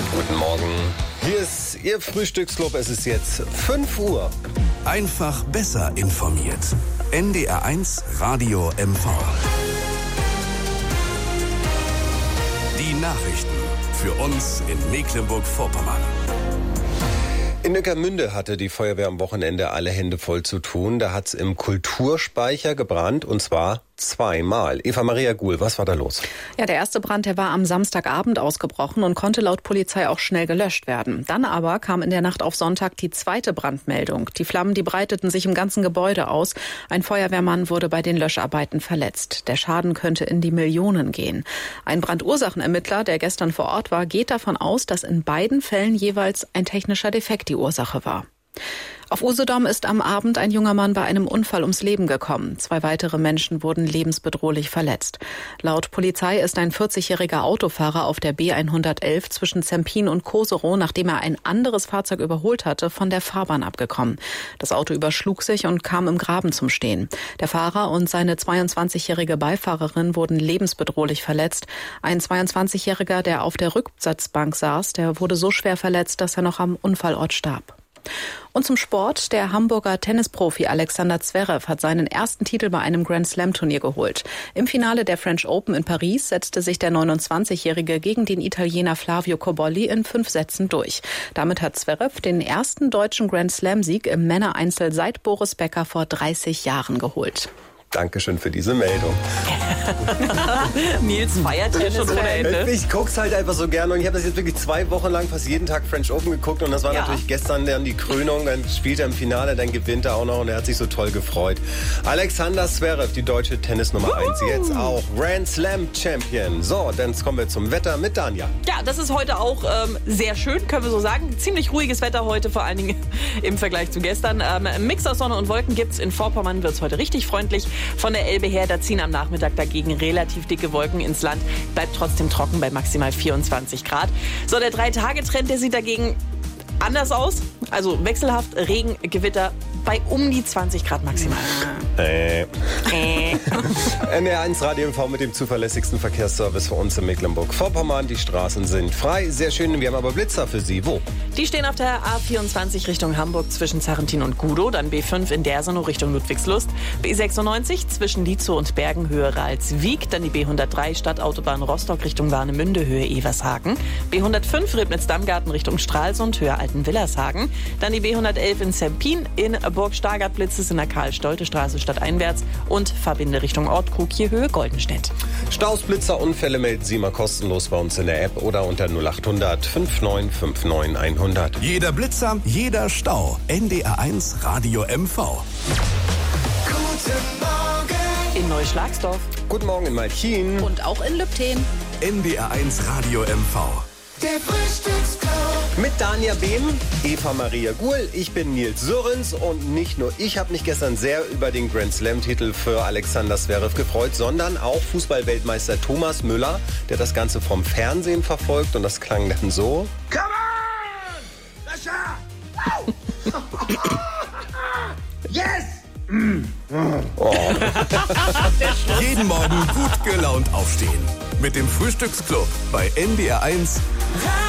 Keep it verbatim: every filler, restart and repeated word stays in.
Guten Morgen. Hier ist Ihr Frühstücksclub. Es ist jetzt fünf Uhr. Einfach besser informiert. N D R eins Radio M V. Die Nachrichten für uns in Mecklenburg-Vorpommern. In Neckarmünde hatte die Feuerwehr am Wochenende alle Hände voll zu tun. Da hat's im Kulturspeicher gebrannt, und zwar zweimal. Eva Maria Guhl, was war da los? Ja, der erste Brand, der war am Samstagabend ausgebrochen und konnte laut Polizei auch schnell gelöscht werden. Dann aber kam in der Nacht auf Sonntag die zweite Brandmeldung. Die Flammen, die breiteten sich im ganzen Gebäude aus. Ein Feuerwehrmann wurde bei den Löscharbeiten verletzt. Der Schaden könnte in die Millionen gehen. Ein Brandursachenermittler, der gestern vor Ort war, geht davon aus, dass in beiden Fällen jeweils ein technischer Defekt die Ursache war. Auf Usedom ist am Abend ein junger Mann bei einem Unfall ums Leben gekommen. Zwei weitere Menschen wurden lebensbedrohlich verletzt. Laut Polizei ist ein vierzigjähriger Autofahrer auf der B hundertelf zwischen Zempin und Koserow, nachdem er ein anderes Fahrzeug überholt hatte, von der Fahrbahn abgekommen. Das Auto überschlug sich und kam im Graben zum Stehen. Der Fahrer und seine zweiundzwanzigjährige Beifahrerin wurden lebensbedrohlich verletzt. Ein zweiundzwanzigjähriger, der auf der Rücksitzbank saß, der wurde so schwer verletzt, dass er noch am Unfallort starb. Und zum Sport. Der Hamburger Tennisprofi Alexander Zverev hat seinen ersten Titel bei einem Grand-Slam-Turnier geholt. Im Finale der French Open in Paris setzte sich der neunundzwanzigjährige gegen den Italiener Flavio Cobolli in fünf Sätzen durch. Damit hat Zverev den ersten deutschen Grand-Slam-Sieg im Männereinzel seit Boris Becker vor dreißig Jahren geholt. Dankeschön für diese Meldung. Nils feiert Tennis ohne Ende. Ich guck's halt einfach so gerne, und ich habe das jetzt wirklich zwei Wochen lang fast jeden Tag French Open geguckt, und das war ja natürlich gestern dann die Krönung. Dann spielt er im Finale, dann gewinnt er auch noch, und er hat sich so toll gefreut. Alexander Zverev, die deutsche Tennis Nummer eins, jetzt auch Grand Slam Champion. So, dann kommen wir zum Wetter mit Danja. Ja, das ist heute auch ähm, sehr schön, können wir so sagen. Ziemlich ruhiges Wetter heute, vor allen Dingen im Vergleich zu gestern. Ähm, Mix aus Sonne und Wolken gibt's. In Vorpommern wird's heute richtig freundlich. Von der Elbe her, da ziehen am Nachmittag dagegen relativ dicke Wolken ins Land. Bleibt trotzdem trocken bei maximal vierundzwanzig Grad. So, der Drei-Tage-Trend, der sieht dagegen anders aus. Also wechselhaft, Regen, Gewitter bei um die zwanzig Grad maximal. Äh. Äh. N D R eins Radio M V mit dem zuverlässigsten Verkehrsservice für uns in Mecklenburg-Vorpommern. Die Straßen sind frei, sehr schön. Wir haben aber Blitzer für Sie. Wo? Die stehen auf der A vierundzwanzig Richtung Hamburg zwischen Zarrentin und Gudow, dann B fünf in Dersenow Richtung Ludwigslust, B sechsundneunzig zwischen Lietzow und Bergen Höhe Ralswiek, dann die B hundertdrei Stadtautobahn Rostock Richtung Warnemünde Höhe Evershagen, B hundertfünf Ribnitz-Dammgarten Richtung Stralsund Höhe Altenwillershagen, dann die B hundertelf in Zempin, in Burg Stargard blitzt es in der Karl-Stolte-Straße stadteinwärts und verbinde Richtung Ortkrug hier Höhe Goldenstedt. Staus, Blitzer, Unfälle melden Sie mal kostenlos bei uns in der App oder unter null acht hundert fünfundneunzig neunundfünfzig hundert. Jeder Blitzer, jeder Stau. N D R eins Radio M V. Guten Morgen In Neuschlagsdorf. Guten Morgen in Malchin. Und auch in Lübten. N D R eins Radio M V. Der Frühstücksclub. Mit Danja Behm, Eva Maria Guhl, ich bin Nils Sörens, und nicht nur ich habe mich gestern sehr über den Grand Slam-Titel für Alexander Zverev gefreut, sondern auch Fußballweltmeister Thomas Müller, der das Ganze vom Fernsehen verfolgt, und das klang dann so. Come on! Sascha! Yes! Oh. Jeden Morgen gut gelaunt aufstehen. Mit dem Frühstücksclub bei N D R eins